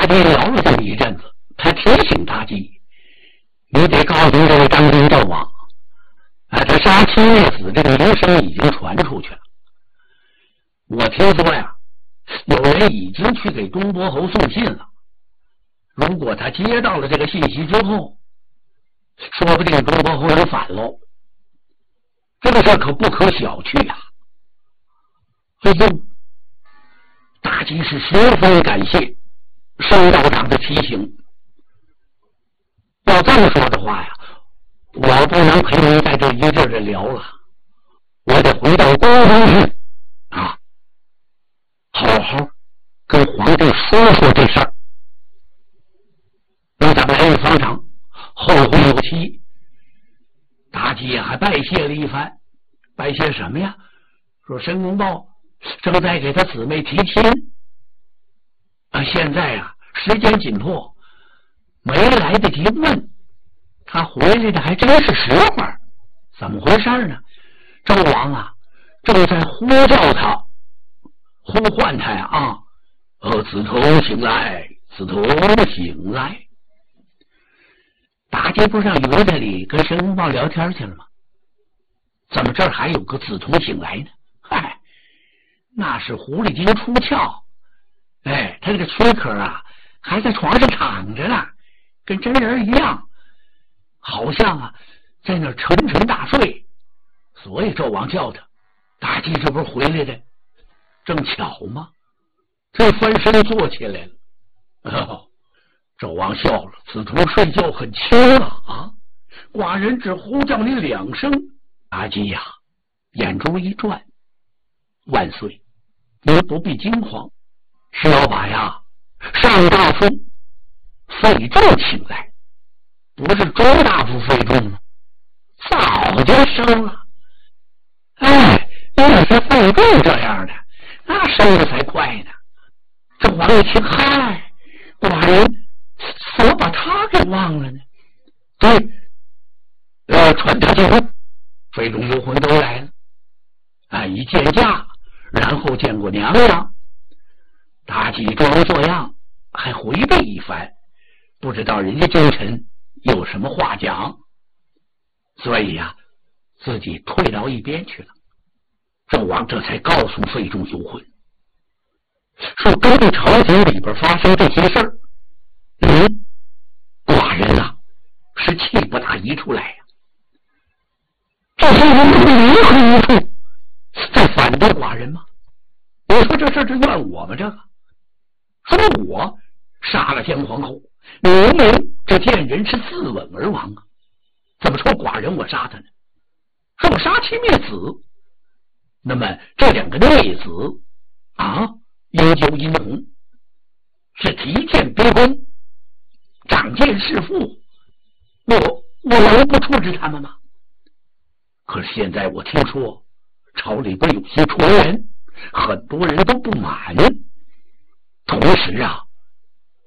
吉聊了这么一阵子，他提醒妲己，你得告诉这位当今纣王，他杀妻灭子这个名声已经传出去了。我听说呀，有人已经去给东伯侯送信了。如果他接到了这个信息之后，说不定东伯侯人反喽。这个事儿可不可小觑呀！哎呦，妲己是十分感谢申道长的提醒。要这么说的话呀，我不能陪您在这一阵的聊了，我得回到宫中去啊，好好跟皇帝说说这事儿。让咱们来日方长，后会有期。妲己还拜谢了一番，拜谢什么呀？说申公豹正在给他姊妹提亲现在时间紧迫，没来得及问，他回来的还真是时候。怎么回事呢？纣王正在呼叫他，呼唤他子徒醒来，子徒醒来。妲己不是让余在里跟申公豹聊天去了吗？怎么这儿还有个子徒醒来呢？嗨，那是狐狸精出窍。他这个躯壳还在床上躺着呢，跟真人一样，好像在那沉沉大睡。所以纣王叫他，妲己这不是回来的正巧吗？这翻身坐起来了。纣王笑了，子徒睡觉很轻寡人只呼叫你2声。妲己眼珠一转，万岁，你不必惊慌，是要把上大夫费仲请来。不是周大夫费仲吗？早就生了。要是费仲这样的，那生的才快呢。这王一听，嗨，寡人怎么把他给忘了呢？对，传他进宫。费仲幽魂都来了，一见驾，然后见过娘娘。妲己装作样，还回避一番，不知道人家奸臣有什么话讲，所以自己退到一边去了。纣王这才告诉费仲幽魂，说根据朝廷里边发生这些事儿，寡人是气不大一处来这些人都如何一处，在反对寡人吗？你说这事是怨我吗？这个说我杀了姜皇后，明明这贱人是自刎而亡怎么说寡人我杀他呢？说我杀妻灭子，那么这2个内子阴纠阴红，是提剑逼宫，长剑弑父，我能不处置他们吗？可是现在我听说朝里边有些传言，很多人都不满，同时